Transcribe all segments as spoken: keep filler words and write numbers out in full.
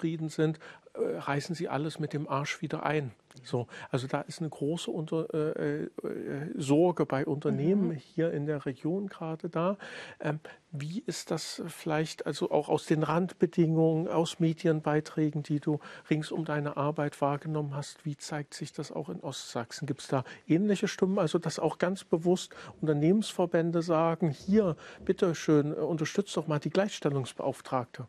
unzufrieden sind, äh, reißen sie alles mit dem Arsch wieder ein. So, also da ist eine große Unter, äh, äh, Sorge bei Unternehmen mhm. hier in der Region gerade da. Ähm, wie ist das vielleicht, also auch aus den Randbedingungen, aus Medienbeiträgen, die du rings um deine Arbeit wahrgenommen hast, wie zeigt sich das auch in Ostsachsen? Gibt es da ähnliche Stimmen, also dass auch ganz bewusst Unternehmensverbände sagen, hier, bitteschön, unterstützt doch mal die Gleichstellungsbeauftragte?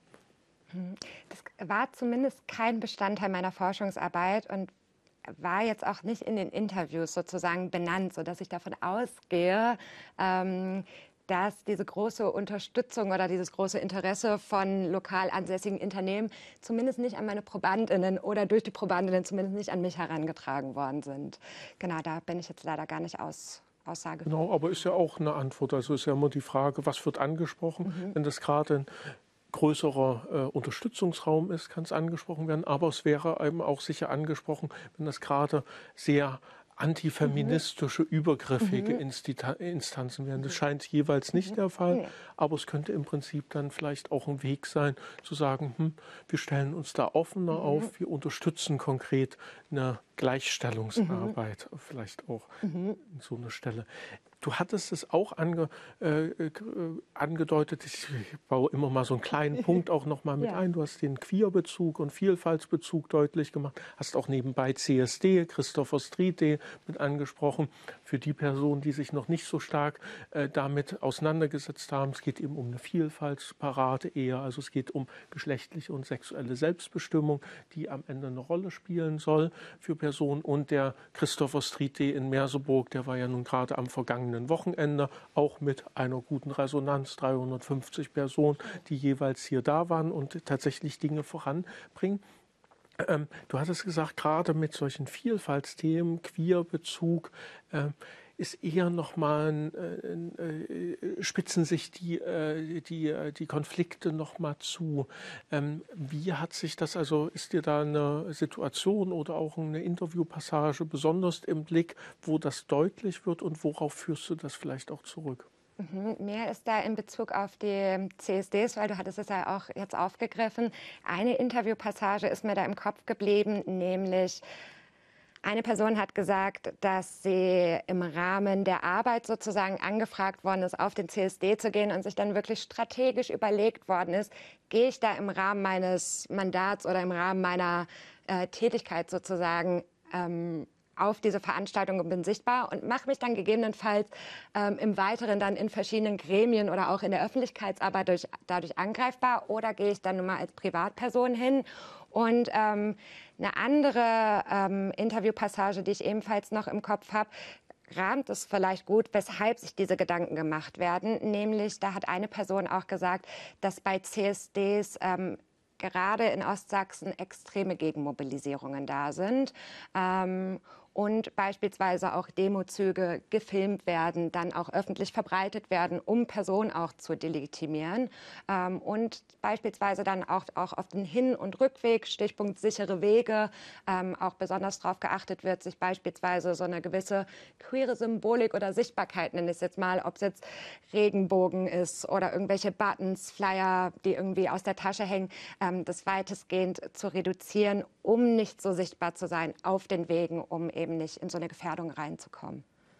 Das war zumindest kein Bestandteil meiner Forschungsarbeit und war jetzt auch nicht in den Interviews sozusagen benannt, sodass ich davon ausgehe, ähm, dass diese große Unterstützung oder dieses große Interesse von lokal ansässigen Unternehmen zumindest nicht an meine Probandinnen oder durch die Probandinnen zumindest nicht an mich herangetragen worden sind. Genau, da bin ich jetzt leider gar nicht aus. Aussage. Genau, aber ist ja auch eine Antwort. Also ist ja immer die Frage, was wird angesprochen, mhm. wenn das gerade ein größerer äh, Unterstützungsraum ist, kann es angesprochen werden. Aber es wäre eben auch sicher angesprochen, wenn das gerade sehr antifeministische, mhm. übergriffige mhm. Instanzen wären. Das scheint jeweils nicht mhm. der Fall, ja. aber es könnte im Prinzip dann vielleicht auch ein Weg sein, zu sagen, hm, wir stellen uns da offener mhm. auf, wir unterstützen konkret eine Gleichstellungsarbeit, mhm. vielleicht auch mhm. so eine Stelle. Du hattest es auch ange, äh, äh, angedeutet, ich baue immer mal so einen kleinen Punkt auch nochmal mit ja. ein. Du hast den Queerbezug und Vielfaltsbezug deutlich gemacht, hast auch nebenbei C S D, Christopher Street Day mit angesprochen. Für die Personen, die sich noch nicht so stark äh, damit auseinandergesetzt haben, es geht eben um eine Vielfaltsparade eher, also es geht um geschlechtliche und sexuelle Selbstbestimmung, die am Ende eine Rolle spielen soll für Personen. Und der Christopher Street Day in Merseburg, der war ja nun gerade am vergangenen Wochenende, auch mit einer guten Resonanz, dreihundertfünfzig Personen, die jeweils hier da waren und tatsächlich Dinge voranbringen. Ähm, du hattest gesagt, gerade mit solchen Vielfaltsthemen, Queerbezug, äh, ist eher nochmal, äh, äh, spitzen sich die, äh, die, die Konflikte nochmal zu. Ähm, wie hat sich das, also ist dir da eine Situation oder auch eine Interviewpassage besonders im Blick, wo das deutlich wird und worauf führst du das vielleicht auch zurück? Mhm, mehr ist da in Bezug auf die C S Ds, weil du hattest es ja auch jetzt aufgegriffen. Eine Interviewpassage ist mir da im Kopf geblieben, nämlich eine Person hat gesagt, dass sie im Rahmen der Arbeit sozusagen angefragt worden ist, auf den C S D zu gehen und sich dann wirklich strategisch überlegt worden ist, gehe ich da im Rahmen meines Mandats oder im Rahmen meiner äh, Tätigkeit sozusagen ähm, auf diese Veranstaltung und bin sichtbar und mache mich dann gegebenenfalls ähm, im Weiteren dann in verschiedenen Gremien oder auch in der Öffentlichkeitsarbeit durch, dadurch angreifbar oder gehe ich dann nur mal als Privatperson hin. Und ähm, eine andere ähm, Interviewpassage, die ich ebenfalls noch im Kopf habe, rahmt es vielleicht gut, weshalb sich diese Gedanken gemacht werden. Nämlich, da hat eine Person auch gesagt, dass bei C S Ds ähm, gerade in Ostsachsen extreme Gegenmobilisierungen da sind. Ähm, und beispielsweise auch Demozüge gefilmt werden, dann auch öffentlich verbreitet werden, um Personen auch zu delegitimieren. Ähm, und beispielsweise dann auch, auch auf den Hin- und Rückweg, Stichpunkt sichere Wege, ähm, auch besonders darauf geachtet wird, sich beispielsweise so eine gewisse queere Symbolik oder Sichtbarkeit, nenne ich es jetzt mal, ob es jetzt Regenbogen ist oder irgendwelche Buttons, Flyer, die irgendwie aus der Tasche hängen, ähm, das weitestgehend zu reduzieren, um nicht so sichtbar zu sein auf den Wegen, um eben nicht in so eine Gefährdung reinzukommen.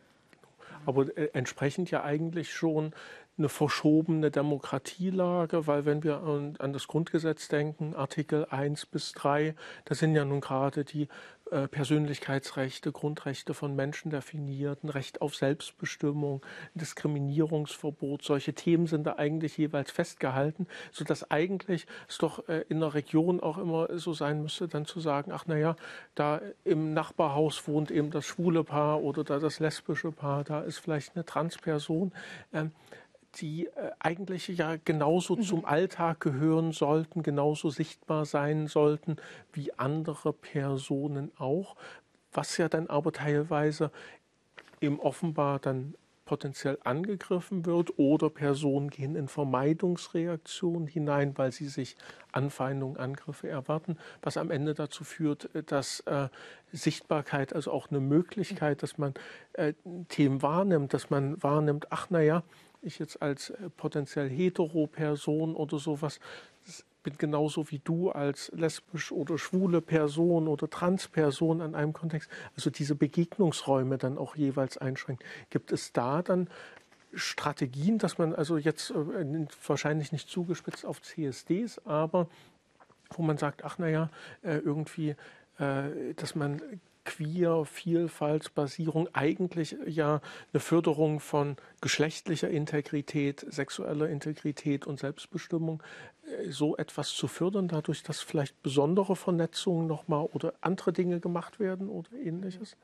Aber äh, entsprechend ja eigentlich schon eine verschobene Demokratielage, weil wenn wir an, an das Grundgesetz denken, Artikel eins bis drei, da sind ja nun gerade die äh, Persönlichkeitsrechte, Grundrechte von Menschen definiert, ein Recht auf Selbstbestimmung, Diskriminierungsverbot, solche Themen sind da eigentlich jeweils festgehalten, sodass eigentlich es doch äh, in der Region auch immer so sein müsste, dann zu sagen, ach naja, da im Nachbarhaus wohnt eben das schwule Paar oder da das lesbische Paar, da ist vielleicht eine Transperson, ähm, die äh, eigentlich ja genauso mhm. zum Alltag gehören sollten, genauso sichtbar sein sollten wie andere Personen auch, was ja dann aber teilweise eben offenbar dann potenziell angegriffen wird oder Personen gehen in Vermeidungsreaktionen hinein, weil sie sich Anfeindungen, Angriffe erwarten, was am Ende dazu führt, dass äh, Sichtbarkeit, also auch eine Möglichkeit, dass man äh, Themen wahrnimmt, dass man wahrnimmt, ach naja, ich jetzt als potenziell hetero Person oder sowas, bin genauso wie du als lesbisch oder schwule Person oder Transperson an einem Kontext, also diese Begegnungsräume dann auch jeweils einschränkt. Gibt es da dann Strategien, dass man also jetzt äh, wahrscheinlich nicht zugespitzt auf C S Ds, aber wo man sagt, ach naja, äh, irgendwie, äh, dass man Queer, Vielfaltsbasierung eigentlich ja eine Förderung von geschlechtlicher Integrität, sexueller Integrität und Selbstbestimmung, äh, so etwas zu fördern, dadurch, dass vielleicht besondere Vernetzungen nochmal oder andere Dinge gemacht werden oder ähnliches?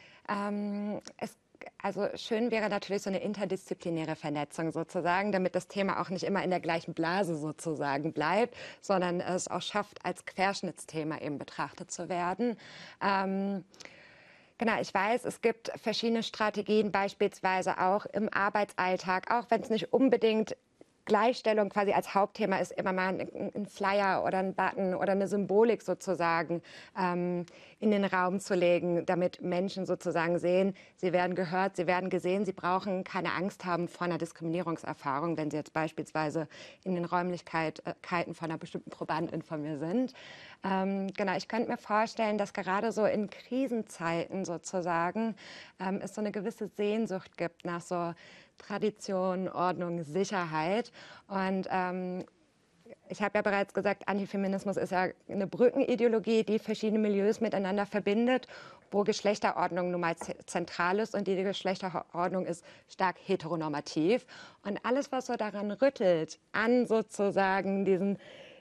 Ähm, es Also schön wäre natürlich so eine interdisziplinäre Vernetzung sozusagen, damit das Thema auch nicht immer in der gleichen Blase sozusagen bleibt, sondern es auch schafft, als Querschnittsthema eben betrachtet zu werden. Ähm, Genau, ich weiß, es gibt verschiedene Strategien, beispielsweise auch im Arbeitsalltag, auch wenn es nicht unbedingt Gleichstellung quasi als Hauptthema ist, immer mal ein, ein Flyer oder ein Button oder eine Symbolik sozusagen ähm, in den Raum zu legen, damit Menschen sozusagen sehen, sie werden gehört, sie werden gesehen, sie brauchen keine Angst haben vor einer Diskriminierungserfahrung, wenn sie jetzt beispielsweise in den Räumlichkeiten von einer bestimmten Probandin von mir sind. Ähm, genau, ich könnte mir vorstellen, dass gerade so in Krisenzeiten sozusagen ähm, es so eine gewisse Sehnsucht gibt nach so Tradition, Ordnung, Sicherheit. Und ähm, ich habe ja bereits gesagt, Antifeminismus ist ja eine Brückenideologie, die verschiedene Milieus miteinander verbindet, wo Geschlechterordnung nun mal zentral ist. Und die Geschlechterordnung ist stark heteronormativ. Und alles, was so daran rüttelt, an sozusagen diesen,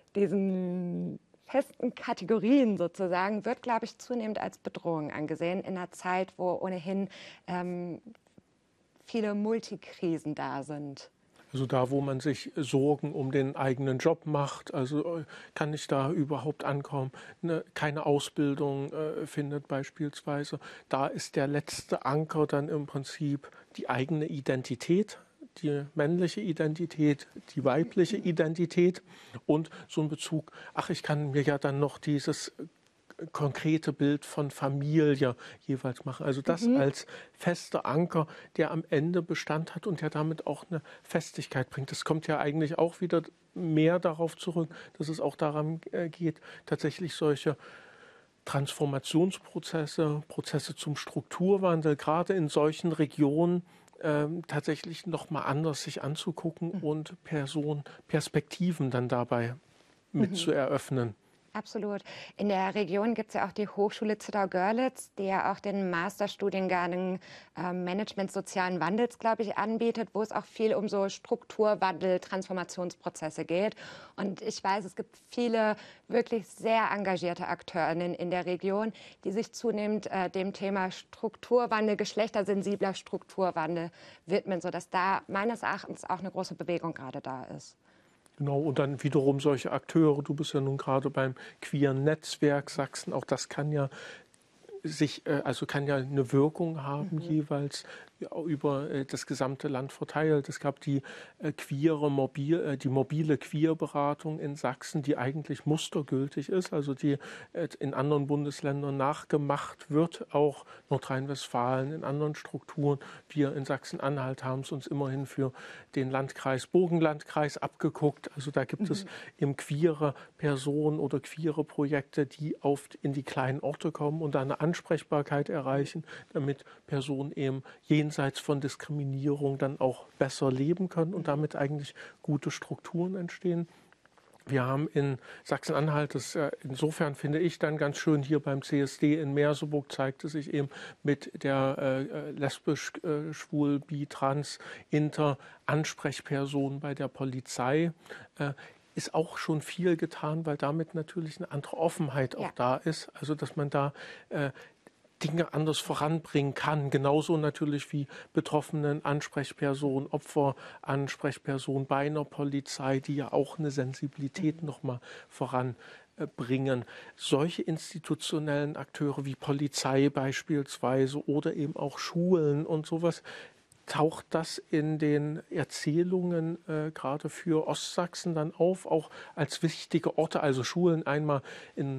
diesen festen Kategorien sozusagen, wird, glaube ich, zunehmend als Bedrohung angesehen in einer Zeit, wo ohnehin ähm, viele Multikrisen da sind. Also da, wo man sich Sorgen um den eigenen Job macht, also kann ich da überhaupt ankommen, ne, keine Ausbildung äh, findet beispielsweise. Da ist der letzte Anker dann im Prinzip die eigene Identität, die männliche Identität, die weibliche Identität und so ein Bezug, ach, ich kann mir ja dann noch dieses konkrete Bild von Familie jeweils machen. Also das mhm. als fester Anker, der am Ende Bestand hat und der damit auch eine Festigkeit bringt. Das kommt ja eigentlich auch wieder mehr darauf zurück, dass es auch daran geht, tatsächlich solche Transformationsprozesse, Prozesse zum Strukturwandel, gerade in solchen Regionen ähm, tatsächlich nochmal anders sich anzugucken mhm. und Personen, Perspektiven dann dabei mit mhm. zu eröffnen. Absolut. In der Region gibt es ja auch die Hochschule Zittau-Görlitz, die ja auch den Masterstudiengang äh, Management sozialen Wandels, glaube ich, anbietet, wo es auch viel um so Strukturwandel, Transformationsprozesse geht. Und ich weiß, es gibt viele wirklich sehr engagierte Akteurinnen in der Region, die sich zunehmend äh, dem Thema Strukturwandel, geschlechtersensibler Strukturwandel widmen, sodass da meines Erachtens auch eine große Bewegung gerade da ist. Genau, und dann wiederum solche Akteure, du bist ja nun gerade beim queeren Netzwerk Sachsen, auch das kann ja sich, also kann ja eine Wirkung haben, mhm. jeweils über das gesamte Land verteilt. Es gab die queere Mobil, die mobile Queerberatung in Sachsen, die eigentlich mustergültig ist, also die in anderen Bundesländern nachgemacht wird, auch Nordrhein-Westfalen, in anderen Strukturen. Wir in Sachsen-Anhalt haben es uns immerhin für den Landkreis Burgenlandkreis abgeguckt. Also da gibt mhm. es eben queere Personen oder queere Projekte, die oft in die kleinen Orte kommen und da eine Ansprechbarkeit erreichen, damit Personen eben jenseits von Diskriminierung dann auch besser leben können und damit eigentlich gute Strukturen entstehen. Wir haben in Sachsen-Anhalt, das äh, insofern finde ich dann ganz schön, hier beim C S D in Merseburg zeigte sich eben mit der äh, lesbisch, äh, schwul, bi, trans, inter Ansprechperson bei der Polizei. Äh, ist auch schon viel getan, weil damit natürlich eine andere Offenheit auch ja. da ist. Also dass man da äh, Dinge anders voranbringen kann. Genauso natürlich wie betroffenen Ansprechpersonen, Opferansprechpersonen bei einer Polizei, die ja auch eine Sensibilität nochmal voranbringen. Solche institutionellen Akteure wie Polizei beispielsweise oder eben auch Schulen und sowas, taucht das in den Erzählungen äh, gerade für Ostsachsen dann auf, auch als wichtige Orte, also Schulen einmal in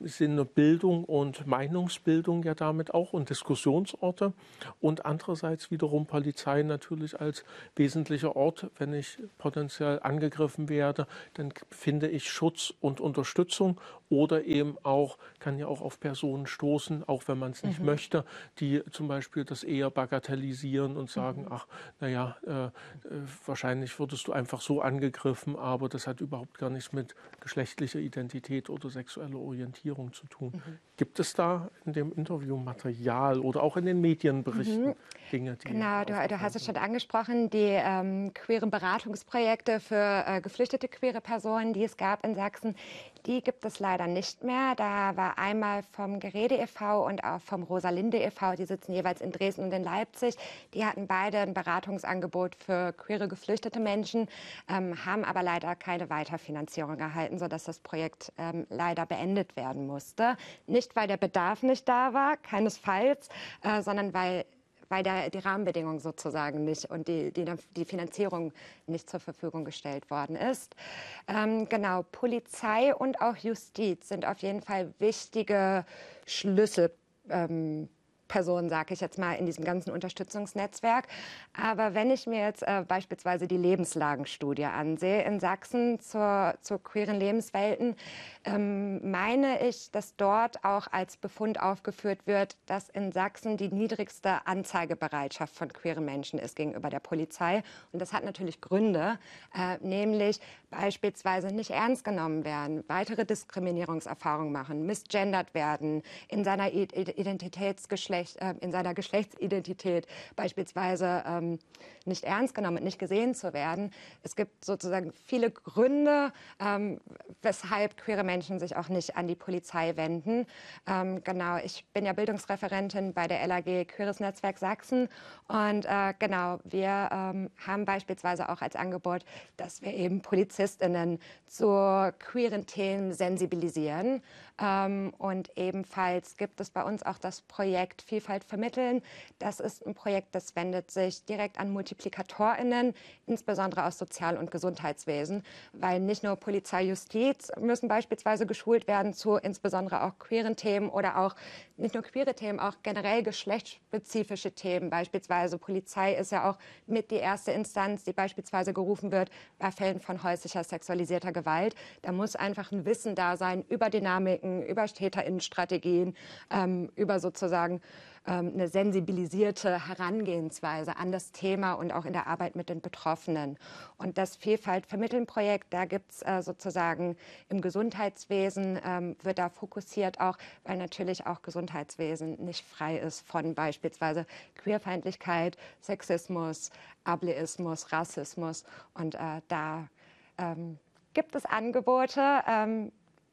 Sinne Bildung und Meinungsbildung ja damit auch und Diskussionsorte und andererseits wiederum Polizei natürlich als wesentlicher Ort, wenn ich potenziell angegriffen werde, dann finde ich Schutz und Unterstützung oder eben auch, kann ja auch auf Personen stoßen, auch wenn man es nicht mhm. möchte, die zum Beispiel das eher bagatellisieren und sagen, mhm. ach, naja, äh, äh, wahrscheinlich wurdest du einfach so angegriffen, aber das hat überhaupt gar nichts mit geschlechtlicher Identität oder sexueller Orientierung zu tun. Mhm. Gibt es da in dem Interview Material oder auch in den Medienberichten mhm. Dinge, die... Genau, du, du hast es schon angesprochen, die ähm, queeren Beratungsprojekte für äh, geflüchtete queere Personen, die es gab in Sachsen, die gibt es leider nicht mehr. Da war einmal vom Gerede e V und auch vom Rosalinde e V, die sitzen jeweils in Dresden und in Leipzig. Die hatten beide ein Beratungsangebot für queere geflüchtete Menschen, ähm, haben aber leider keine Weiterfinanzierung erhalten, sodass das Projekt ähm, leider beendet werden musste. Nicht, weil der Bedarf nicht da war, keinesfalls, äh, sondern weil weil der, die Rahmenbedingungen sozusagen nicht und die, die, die Finanzierung nicht zur Verfügung gestellt worden ist. Ähm, genau, Polizei und auch Justiz sind auf jeden Fall wichtige Schlüsselpersonen, ähm, sage ich jetzt mal, in diesem ganzen Unterstützungsnetzwerk. Aber wenn ich mir jetzt äh, beispielsweise die Lebenslagenstudie ansehe in Sachsen zur, zur queeren Lebenswelten, ähm, meine ich, dass dort auch als Befund aufgeführt wird, dass in Sachsen die niedrigste Anzeigebereitschaft von queeren Menschen ist gegenüber der Polizei. Und das hat natürlich Gründe, äh, nämlich beispielsweise nicht ernst genommen werden, weitere Diskriminierungserfahrungen machen, misgendert werden, in seiner Identitätsgeschlecht, äh, in seiner Geschlechtsidentität beispielsweise ähm, nicht ernst genommen und nicht gesehen zu werden. Es gibt sozusagen viele Gründe, ähm, weshalb queere Menschen sich auch nicht an die Polizei wenden. Ähm, genau, ich bin ja Bildungsreferentin bei der L A G Queeres Netzwerk Sachsen und äh, genau, wir ähm, haben beispielsweise auch als Angebot, dass wir eben PolizistInnen zu queeren Themen sensibilisieren. Ähm, und ebenfalls gibt es bei uns auch das Projekt Vielfalt vermitteln. Das ist ein Projekt, das wendet sich direkt an MultiplikatorInnen, insbesondere aus Sozial- und Gesundheitswesen, weil nicht nur Polizei, Justiz müssen beispielsweise geschult werden zu insbesondere auch queeren Themen oder auch nicht nur queere Themen, auch generell geschlechtsspezifische Themen. Beispielsweise Polizei ist ja auch mit die erste Instanz, die beispielsweise gerufen wird bei Fällen von häuslicher sexualisierter Gewalt. Da muss einfach ein Wissen da sein über Dynamiken, über TäterInnenstrategien, ähm, über sozusagen ähm, eine sensibilisierte Herangehensweise an das Thema und auch in der Arbeit mit den Betroffenen. Und das Vielfalt-Vermitteln-Projekt, da gibt es äh, sozusagen im Gesundheitswesen, ähm, wird da fokussiert auch, weil natürlich auch Gesundheitswesen nicht frei ist von beispielsweise Queerfeindlichkeit, Sexismus, Ableismus, Rassismus. Und äh, da ähm, gibt es Angebote, ähm,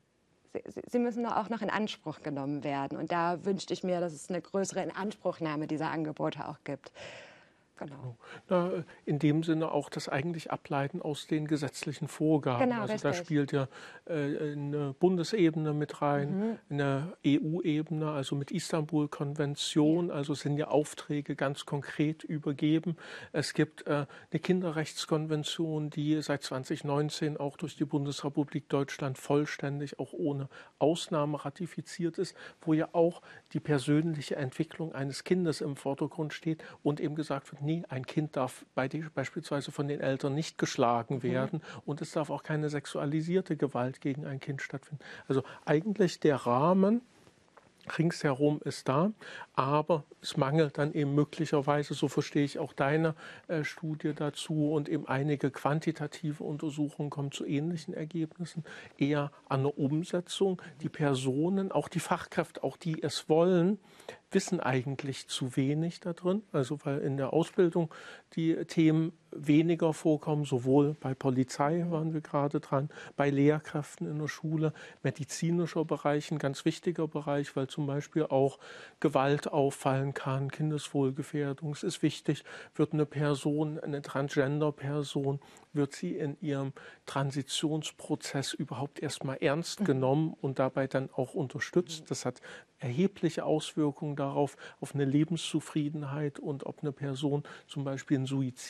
Sie, sie müssen auch noch in Anspruch genommen werden. Und da wünschte ich mir, dass es eine größere Inanspruchnahme dieser Angebote auch gibt. Genau. Na, in dem Sinne auch das eigentlich Ableiten aus den gesetzlichen Vorgaben. Genau, also richtig. da spielt ja äh, eine Bundesebene mit rein, mhm. eine E U-Ebene, also mit Istanbul-Konvention. Ja. Also sind ja Aufträge ganz konkret übergeben. Es gibt äh, eine Kinderrechtskonvention, die seit zweitausendneunzehn auch durch die Bundesrepublik Deutschland vollständig, auch ohne Ausnahme ratifiziert ist, wo ja auch die persönliche Entwicklung eines Kindes im Vordergrund steht und eben gesagt wird, nee, ein Kind darf bei die, beispielsweise von den Eltern nicht geschlagen mhm. werden und es darf auch keine sexualisierte Gewalt gegen ein Kind stattfinden. Also eigentlich der Rahmen ringsherum ist da, aber es mangelt dann eben möglicherweise, so verstehe ich auch deine äh, Studie dazu und eben einige quantitative Untersuchungen kommen zu ähnlichen Ergebnissen, eher an der Umsetzung. Die Personen, auch die Fachkräfte, auch die es wollen, wissen eigentlich zu wenig da drin, also weil in der Ausbildung die Themen weniger vorkommen, sowohl bei Polizei waren wir gerade dran, bei Lehrkräften in der Schule, medizinischer Bereich, ein ganz wichtiger Bereich, weil zum Beispiel auch Gewalt auffallen kann, Kindeswohlgefährdung. Es ist wichtig, wird eine Person, eine Transgender-Person, wird sie in ihrem Transitionsprozess überhaupt erstmal ernst genommen und dabei dann auch unterstützt. Das hat erhebliche Auswirkungen darauf, auf eine Lebenszufriedenheit und ob eine Person zum Beispiel einen Suizid äh,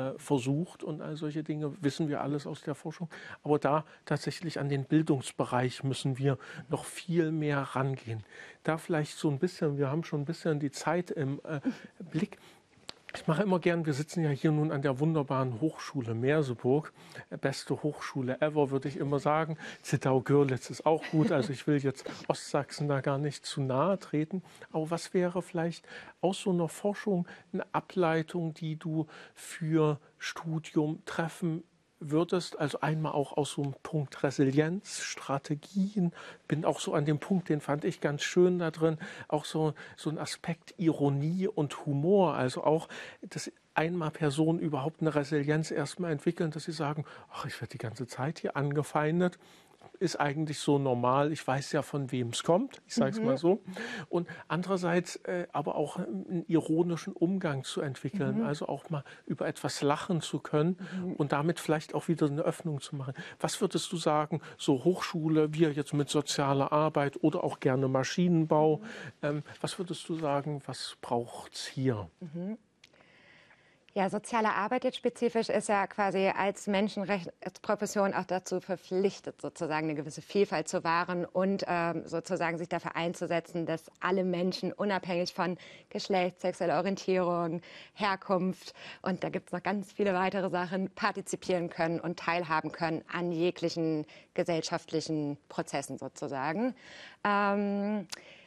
äh, versucht und all solche Dinge, wissen wir alles aus der Forschung. Aber da tatsächlich an den Bildungsbereich müssen wir noch viel mehr rangehen. Da vielleicht so ein bisschen, wir haben schon ein bisschen die Zeit im äh, Blick. Ich mache immer gern, wir sitzen ja hier nun an der wunderbaren Hochschule Merseburg, beste Hochschule ever, würde ich immer sagen. Zittau-Görlitz ist auch gut, also ich will jetzt Ostsachsen da gar nicht zu nahe treten. Aber was wäre vielleicht aus so einer Forschung eine Ableitung, die du für Studium treffen würdest, also einmal auch aus so einem Punkt Resilienz, Strategien, bin auch so an dem Punkt, den fand ich ganz schön da drin, auch so, so ein Aspekt Ironie und Humor, also auch, dass einmal Personen überhaupt eine Resilienz erstmal entwickeln, dass sie sagen, ach, ich werde die ganze Zeit hier angefeindet, ist eigentlich so normal. Ich weiß ja, von wem es kommt, ich sage es mhm. mal so. Und andererseits äh, aber auch einen ironischen Umgang zu entwickeln, mhm. also auch mal über etwas lachen zu können mhm. und damit vielleicht auch wieder eine Öffnung zu machen. Was würdest du sagen, so Hochschule, wir jetzt mit sozialer Arbeit oder auch gerne Maschinenbau, mhm. ähm, was würdest du sagen, was braucht es hier? Mhm. Ja, soziale Arbeit jetzt spezifisch ist ja quasi als Menschenrechtsprofession auch dazu verpflichtet, sozusagen eine gewisse Vielfalt zu wahren und ähm, sozusagen sich dafür einzusetzen, dass alle Menschen unabhängig von Geschlecht, sexueller Orientierung, Herkunft und da gibt es noch ganz viele weitere Sachen, partizipieren können und teilhaben können an jeglichen gesellschaftlichen Prozessen sozusagen. Ähm,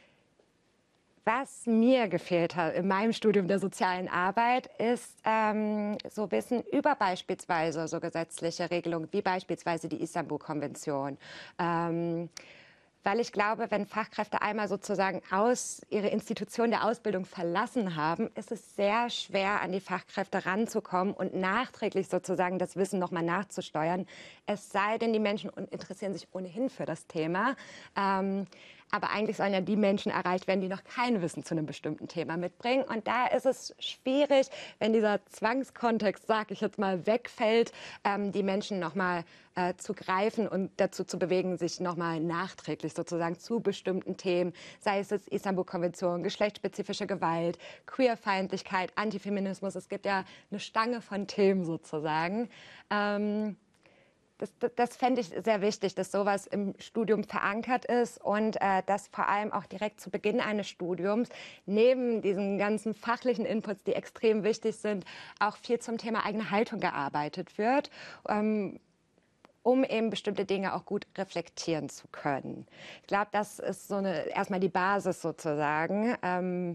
Was mir gefehlt hat in meinem Studium der sozialen Arbeit, ist ähm, so Wissen über beispielsweise so gesetzliche Regelungen wie beispielsweise die Istanbul-Konvention. Ähm, weil ich glaube, wenn Fachkräfte einmal sozusagen aus ihre Institution der Ausbildung verlassen haben, ist es sehr schwer, an die Fachkräfte ranzukommen und nachträglich sozusagen das Wissen nochmal nachzusteuern. Es sei denn, die Menschen interessieren sich ohnehin für das Thema. Ähm, Aber eigentlich sollen ja die Menschen erreicht werden, die noch kein Wissen zu einem bestimmten Thema mitbringen. Und da ist es schwierig, wenn dieser Zwangskontext, sag ich jetzt mal, wegfällt, ähm, die Menschen nochmal äh, zu greifen und dazu zu bewegen, sich nochmal nachträglich sozusagen zu bestimmten Themen, sei es jetzt Istanbul-Konvention, geschlechtsspezifische Gewalt, Queerfeindlichkeit, Antifeminismus. Es gibt ja eine Stange von Themen sozusagen. Ähm, Das, das, das fände ich sehr wichtig, dass sowas im Studium verankert ist und äh, dass vor allem auch direkt zu Beginn eines Studiums neben diesen ganzen fachlichen Inputs, die extrem wichtig sind, auch viel zum Thema eigene Haltung gearbeitet wird, ähm, um eben bestimmte Dinge auch gut reflektieren zu können. Ich glaube, das ist so eine, erstmal die Basis sozusagen. Ähm,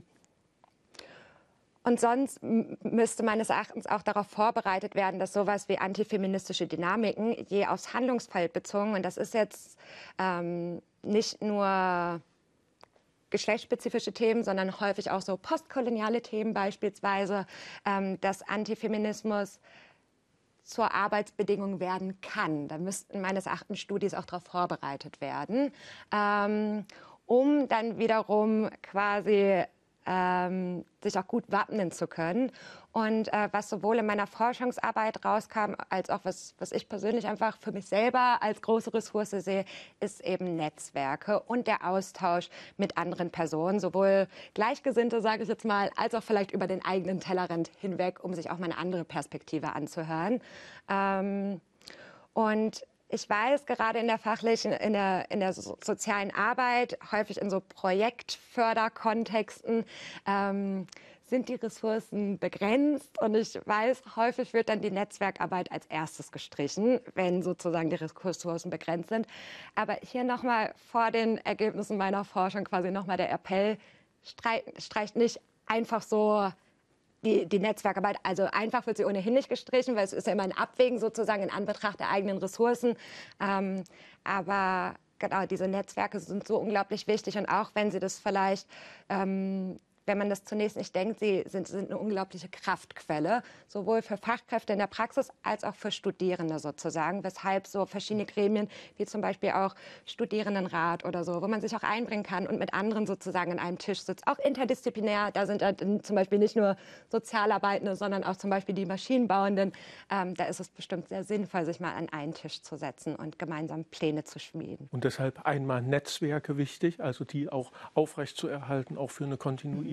Und sonst müsste meines Erachtens auch darauf vorbereitet werden, dass sowas wie antifeministische Dynamiken je aufs Handlungsfeld bezogen, und das ist jetzt ähm, nicht nur geschlechtsspezifische Themen, sondern häufig auch so postkoloniale Themen beispielsweise, ähm, dass Antifeminismus zur Arbeitsbedingung werden kann. Da müssten meines Erachtens Studien auch darauf vorbereitet werden, ähm, um dann wiederum quasi Ähm, sich auch gut wappnen zu können. Und äh, was sowohl in meiner Forschungsarbeit rauskam, als auch was, was ich persönlich einfach für mich selber als große Ressource sehe, ist eben Netzwerke und der Austausch mit anderen Personen, sowohl Gleichgesinnte, sage ich jetzt mal, als auch vielleicht über den eigenen Tellerrand hinweg, um sich auch mal eine andere Perspektive anzuhören. Ähm, und Ich weiß, gerade in der fachlichen, in der, in der so sozialen Arbeit, häufig in so Projektförderkontexten, ähm, sind die Ressourcen begrenzt. Und ich weiß, häufig wird dann die Netzwerkarbeit als erstes gestrichen, wenn sozusagen die Ressourcen begrenzt sind. Aber hier nochmal vor den Ergebnissen meiner Forschung quasi nochmal der Appell, streicht, streicht nicht einfach so Die, die Netzwerkarbeit, also einfach wird sie ohnehin nicht gestrichen, weil es ist ja immer ein Abwägen sozusagen in Anbetracht der eigenen Ressourcen. Ähm, aber genau, diese Netzwerke sind so unglaublich wichtig und auch wenn sie das vielleicht, ähm, wenn man das zunächst nicht denkt, sie sind, sind eine unglaubliche Kraftquelle, sowohl für Fachkräfte in der Praxis als auch für Studierende sozusagen, weshalb so verschiedene Gremien, wie zum Beispiel auch Studierendenrat oder so, wo man sich auch einbringen kann und mit anderen sozusagen an einem Tisch sitzt, auch interdisziplinär, da sind dann zum Beispiel nicht nur Sozialarbeitende, sondern auch zum Beispiel die Maschinenbauenden, ähm, da ist es bestimmt sehr sinnvoll, sich mal an einen Tisch zu setzen und gemeinsam Pläne zu schmieden. Und deshalb einmal Netzwerke wichtig, also die auch aufrechtzuerhalten, auch für eine kontinuierliche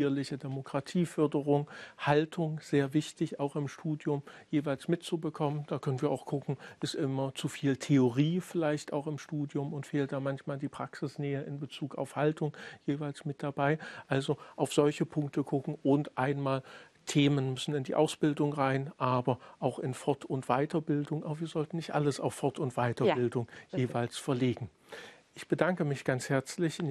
kontinuierliche Demokratieförderung, Haltung, sehr wichtig, auch im Studium jeweils mitzubekommen. Da können wir auch gucken, ist immer zu viel Theorie vielleicht auch im Studium und fehlt da manchmal die Praxisnähe in Bezug auf Haltung jeweils mit dabei. Also auf solche Punkte gucken und einmal Themen müssen in die Ausbildung rein, aber auch in Fort- und Weiterbildung. Aber wir sollten nicht alles auf Fort- und Weiterbildung ja, jeweils verlegen. Ich bedanke mich ganz herzlich.